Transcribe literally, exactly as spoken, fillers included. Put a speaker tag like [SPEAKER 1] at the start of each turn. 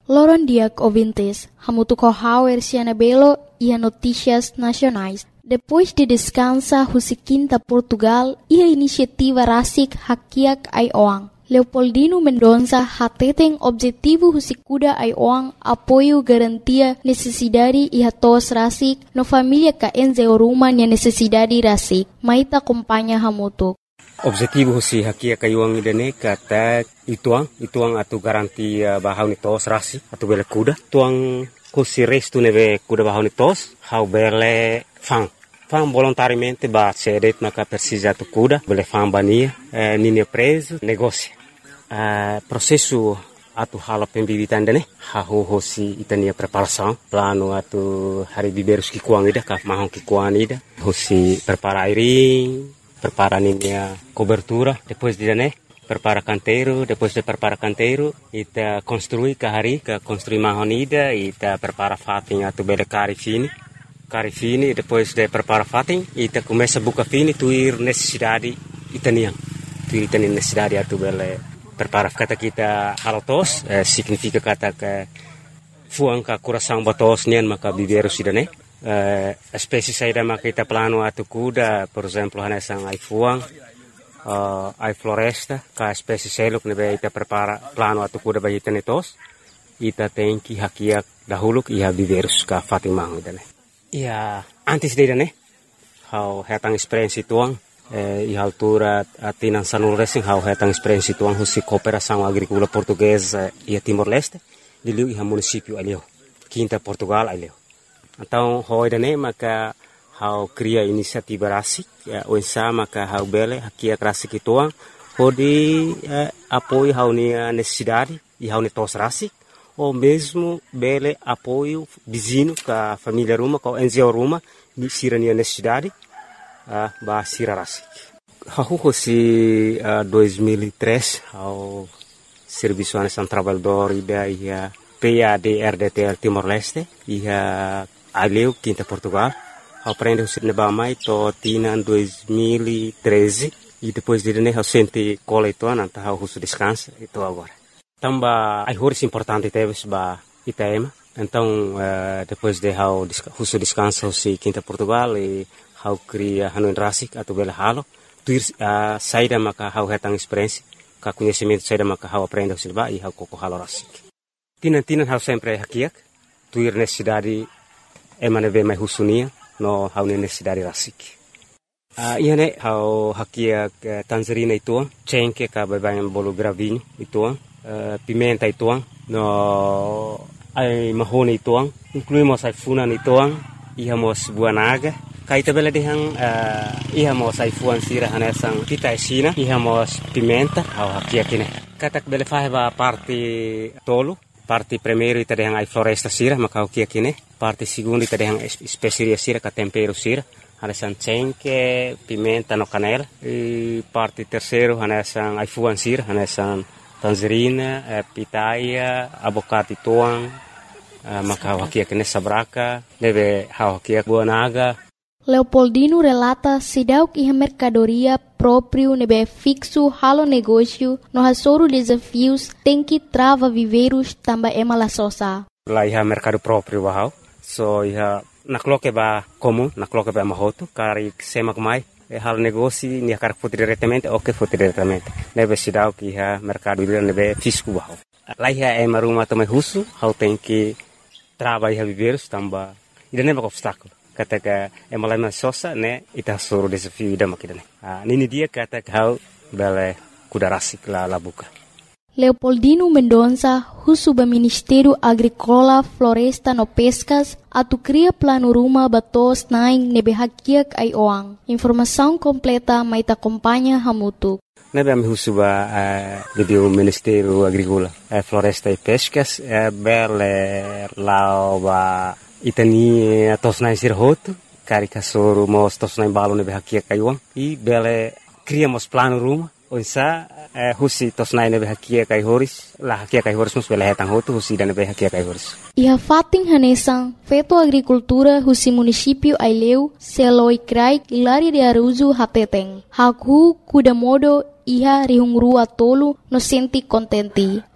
[SPEAKER 1] Loron diak ouvintes, hamutu corral erciana belo e a notícias nacionais. Depois de descansa Husiquinta Portugal e a iniciativa Rasik Hakiak Aioang. Leopoldino Mendonça hateten objetivo Husikuda Aioang apoio garantia necessidade e hatos Rasik no família ka enzeoruma nia necessidade Rasik. Maita acompanha hamutu.
[SPEAKER 2] Objetivo si hakia kayuang idane kata ituang ituang atu garantia bahau ni tos rasi atu bele kuda tuang kusi restu neve kuda bahau ni tos hau bele fang fang volontariamente ba cedet maka persisa tu kuda bele fang bania eh, nini preso negócio eh, processo atu hala pembibitan dane hau hosi itania preparação plano atu hari biberus ki kuang ida ka mahong ki kuang ida hosi prepara airing prepara a cobertura, depois de né, prepara canteiro, depois de prepara canteiro, ita construi kahari, ka construi mahonida, ita prepara fatin atu bele cari fini, cari fini, depois de prepara fatin, ita começa buka fini, tuir necessidade itaniang, tuir itani necessidade atu bele prepara kata kita halotos, eh, significa kata ke fuang ka coração batos nian maka biberu sidane. Uh, espécie saída maka kita plano atu kuda, por exemplo, hanesang ai fuang, uh, ai floresta, ka espécie seluk nebe ita prepara plano atu kuda bagi tenetos, ita tem que hakiak dahulu iha biverus ka fatimang idane. Ia antes de idane, hau hetang experiência tuang, eh, iha altura atinan sanul racing hau hetang experiência tuang husi cooperação agrícola portuguesa ia Timor-Leste, diliu iha município alio, Quinta Portugal alio. Então, hoi dane maka hau cria inisiativa rasik, ya, oinsa maka hau bele hakia rasik ituang, hodi eh, apoio hau ni necessidade e hau ni tos rasik, ou mesmo bele apoio vizinho ka família ruma, ka enzio ruma, ni sira ni necessidade, uh, ba sira rasik. Hau hosi uh, dois mil e três, hau serviço anesan trabalhador ida ia P A D R D T L Timor-Leste, ia Aleu, Quinta Portugal, aprende o cinema mais to tina dois mil e treze e depois de né eu senti cola e toa nanta o russo descansa e tô agora. Tamba ai horas importante teve ba Itaema, então uh, depois de how russo descansa o si Quinta Portugal e how cria hanuin rasik atau bela halo, tuir uh, saída maka how hetang experiência, ka conhecimento saída maka how aprende o cinema e how koko halo rasik. Tina tina how sempre hakiak, tuir necessidade emane ve mai husunia no hau necessidade rasik. Uh, iane hau hakia uh, tangerina ituang, cengke ka babayan bolo gravinho ituang, uh, pimenta ituang, no ai mahone ituang, incluímos ai funan ituang, ihamos buanaga, kai tabela dehang uh, ihamos ai fuan sira hanesang pita esina, ihamos pimenta hau hakia kine. Katak bele faheba parte tolo, parte primeiro ita dehang ai floresta sira maka hakia kine. Parte segundo ita dehang especiaria sira ka tempero sira, hanesan cengke, pimenta no canela. E parte terceiro hanesan ai fuan sira, hanesan tangerina, eh, pitaia, abocado tuang, eh, maka hakia kine sabraka, deve hakia buanaga.
[SPEAKER 1] Leopoldino relata sidauk iha mercadoria próprio nebe fixo halo negócio no hasoro desafios tem que trava viveiros tamba ema la sosa.
[SPEAKER 2] Lá iha mercado próprio bahau, so iha nakloke ba comum, nakloke ba mahoto, kari semak mai, e halo negócio ni kar foto diretamente ou que foto diretamente. Nebe sidauk iha mercado nebe fisco bahau. Lá iha ema rumah tomai husu, hau tem que trava iha viveiros tamba, ida nebe obstáculo. Kata ka emalama sosa ne ita suru desafio ida makidane. Ah nini dia kata kau bele kuda rasik la labuka.
[SPEAKER 1] Leopoldino Mendonça, husuba Ministério Agrícola, Floresta no Pescas, atu cria plano ruma batos naing nebe hakiak ai oang. Informação completa mai ta acompanha hamutu.
[SPEAKER 2] Nebe am husuba uh, do Ministério Agrícola, uh, Floresta e Pescas, uh, bele lauba itani tosnai sirhoto, karika soro mos tosnai balo nebe hakia kaiuang, i bele criamos plano ruma, onsa eh, husi tosnai nebe hakia kai horis, la hakia kai horis mus bele hetang hoto husi dan nebe hakia kai horis.
[SPEAKER 1] Iha fating hanesang, feto agricultura husi município Aileu, Seloi Krai, Ilari de Aruzu hateteng. Haku kuda modo iha rihungrua tolu no senti contenti.